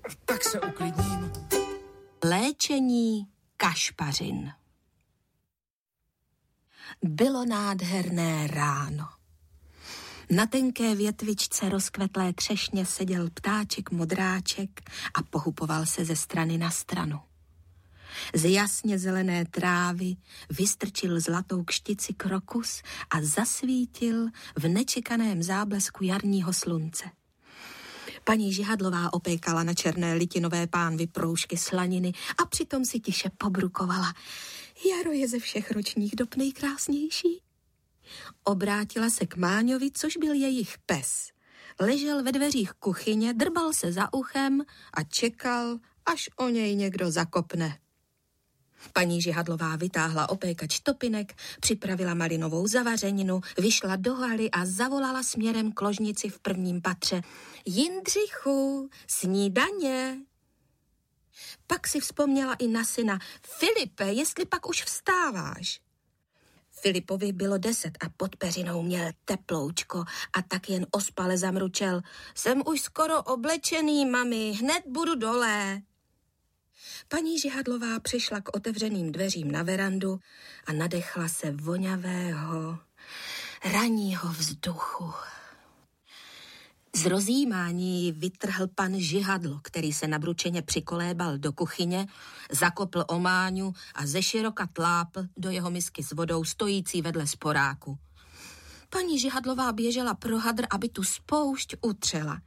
Tak se uklidním. Léčení kašpařin. Bylo nádherné ráno. Na tenké větvičce rozkvetlé třešně seděl ptáček modráček a pohupoval se ze strany na stranu. Z jasně zelené trávy vystrčil zlatou kštici krokus a zasvítil v nečekaném záblesku jarního slunce. Paní Žihadlová opékala na černé litinové pánvi proužky slaniny a přitom si tiše pobrukovala. Jaro je ze všech ročních dob nejkrásnější. Obrátila se k Máňovi, což byl jejich pes. Ležel ve dveřích kuchyně, drbal se za uchem a čekal, až o něj někdo zakopne. Paní Žihadlová vytáhla opékač topinek, připravila malinovou zavařeninu, vyšla do haly a zavolala směrem k ložnici v prvním patře. Jindřichu, snídaně! Pak si vzpomněla i na syna. Filipe, jestli pak už vstáváš? Filipovi bylo 10 a pod peřinou měl teploučko a tak jen ospale zamručel. Jsem už skoro oblečený, mami, hned budu dole. Paní Žihadlová přišla k otevřeným dveřím na verandu a nadechla se voňavého ranního vzduchu. Z rozjímání ji vytrhl pan Žihadlo, který se nabručeně přikolébal do kuchyně, zakopl o Máňu a zeširoka tlápl do jeho misky s vodou stojící vedle sporáku. Paní Žihadlová běžela pro hadr, aby tu spoušť utřela.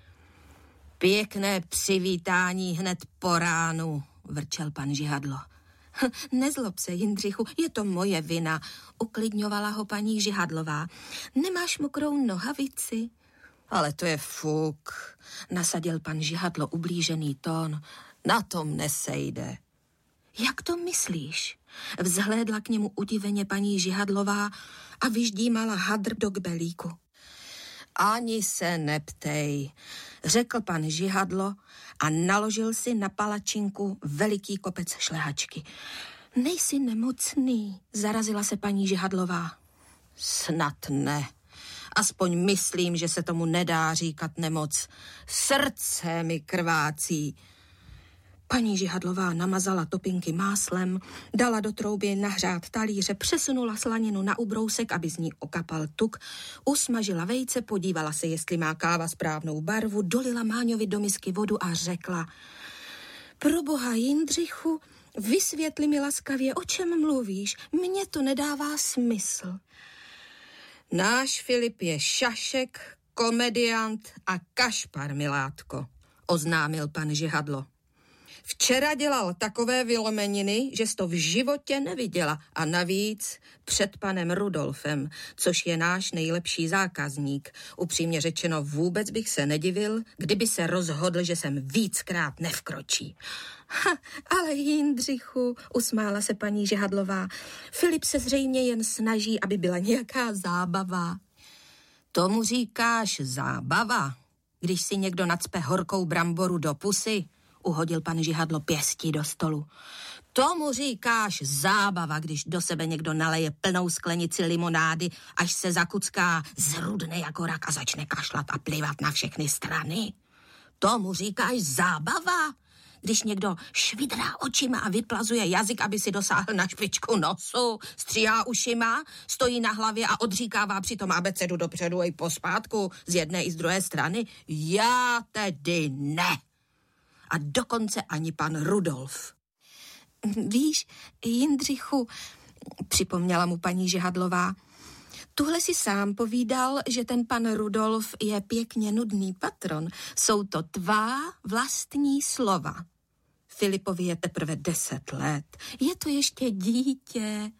Pěkné přivítání hned po ránu, vrčel pan Žihadlo. Nezlob se, Jindřichu, je to moje vina, uklidňovala ho paní Žihadlová. Nemáš mokrou nohavici? Ale to je fuk, nasadil pan Žihadlo ublížený tón. Na tom nesejde. Jak to myslíš? Vzhlédla k němu udiveně paní Žihadlová a vyždímala hadr do kbelíku. Ani se neptej, řekl pan Žihadlo a naložil si na palačinku veliký kopec šlehačky. Nejsi nemocný, zarazila se paní Žihadlová. Snad ne. Aspoň myslím, že se tomu nedá říkat nemoc. Srdce mi krvácí. Paní Žihadlová namazala topinky máslem, dala do trouby nahřát talíře, přesunula slaninu na ubrousek, aby z ní okapal tuk, usmažila vejce, podívala se, jestli má káva správnou barvu, dolila Máňovi do misky vodu a řekla: Proboha, Jindřichu, vysvětli mi laskavě, o čem mluvíš, mně to nedává smysl. Náš Filip je šašek, komediant a kašpar, milátko, oznámil pan Žihadlo. Včera dělal takové vylomeniny, že jsi to v životě neviděla a navíc před panem Rudolfem, což je náš nejlepší zákazník. Upřímně řečeno, vůbec bych se nedivil, kdyby se rozhodl, že sem víckrát nevkročí. Ale Jindřichu, usmála se paní Žihadlová, Filip se zřejmě jen snaží, aby byla nějaká zábava. Tomu říkáš zábava, když si někdo nacpe horkou bramboru do pusy, uhodil pan Žihadlo pěstí do stolu. Tomu říkáš zábava, když do sebe někdo naleje plnou sklenici limonády, až se zakucká, zrudne jako rak a začne kašlat a plivat na všechny strany. Tomu říkáš zábava, když někdo švidrá očima a vyplazuje jazyk, aby si dosáhl na špičku nosu, stříhá ušima, stojí na hlavě a odříkává přitom abecedu dopředu i pospátku z jedné i z druhé strany. Já tedy ne. A dokonce ani pan Rudolf. Víš, Jindřichu, připomněla mu paní Žihadlová, tuhle si sám povídal, že ten pan Rudolf je pěkně nudný patron. Jsou to tvá vlastní slova. Filipovi je teprve 10 let. Je to ještě dítě.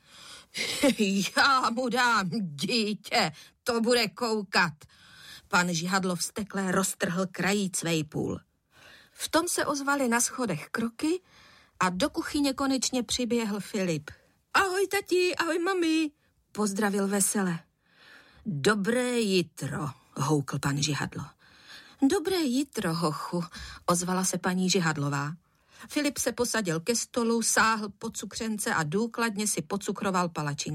Já mu dám dítě, to bude koukat. Pan Žihadlo vztekle roztrhl krajíc vejpůl. V tom se ozvaly na schodech kroky a do kuchyně konečně přiběhl Filip. Ahoj tati, ahoj mami, pozdravil vesele. Dobré jitro, houkl pan Žihadlo. Dobré jitro, hochu, ozvala se paní Žihadlová. Filip se posadil ke stolu, sáhl po cukřence a důkladně si pocukroval palačinku.